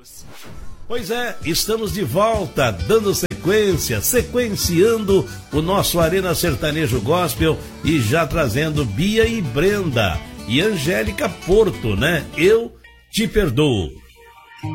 Pois é, estamos de volta, dando sequenciando o nosso Arena Sertanejo Gospel e já trazendo Bia e Brenda e Angélica Porto, né? Eu Te Perdoo.